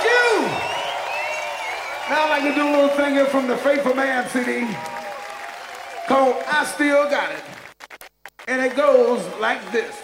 you. Now I'd like to do a little thing here from the Faithful Man CD called I Still Got It. And it goes like this.